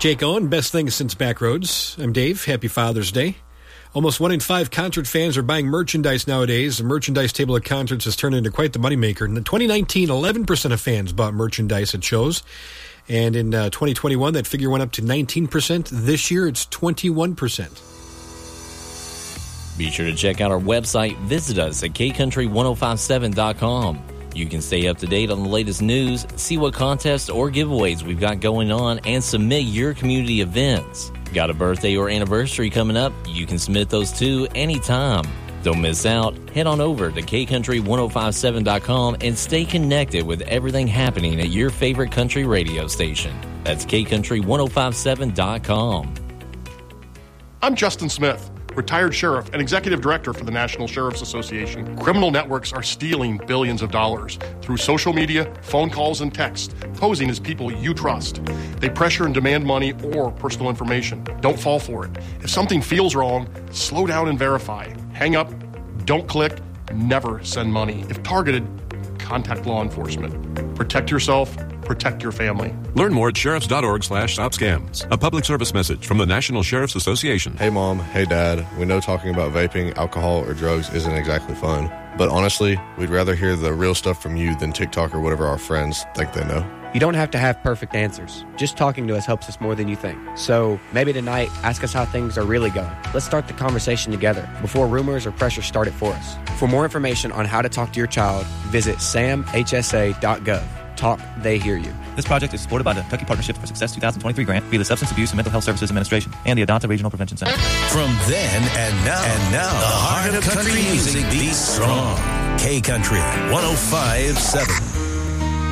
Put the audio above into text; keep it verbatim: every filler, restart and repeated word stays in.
Jake Owen, best thing since Backroads. I'm Dave. Happy Father's Day. Almost one in five concert fans are buying merchandise nowadays. The merchandise table at concerts has turned into quite the moneymaker. In twenty nineteen, eleven percent of fans bought merchandise at shows. And in uh, twenty twenty-one, that figure went up to nineteen percent. This year, it's twenty-one percent. Be sure to check out our website. Visit us at k country ten fifty-seven dot com. You can stay up to date on the latest news, see what contests or giveaways we've got going on, and submit your community events. Got a birthday or anniversary coming up? You can submit those too anytime. Don't miss out. Head on over to k country ten fifty-seven dot com and stay connected with everything happening at your favorite country radio station. That's k country ten fifty-seven dot com. I'm Justin Smith, retired sheriff and executive director for the National Sheriff's Association. Criminal networks are stealing billions of dollars through social media, phone calls, and text, posing as people you trust. They pressure and demand money or personal information. Don't fall for it. If something feels wrong, slow down and verify. Hang up, don't click, never send money. If targeted, contact law enforcement. Protect yourself, protect your family. Learn more at sheriffs.org slash stop scams. A public service message from the National Sheriff's Association. Hey mom, hey dad, we know talking about vaping, alcohol, or drugs isn't exactly fun. But honestly, we'd rather hear the real stuff from you than TikTok or whatever our friends think they know. You don't have to have perfect answers. Just talking to us helps us more than you think. So maybe tonight, ask us how things are really going. Let's start the conversation together before rumors or pressure start it for us. For more information on how to talk to your child, visit sam h s a dot gov. Talk, they hear you. This project is supported by the Kentucky Partnership for Success twenty twenty-three grant via the Substance Abuse and Mental Health Services Administration and the Adonta Regional Prevention Center. From then and now, and now, the heart of country music beats strong. K Country ten fifty-seven.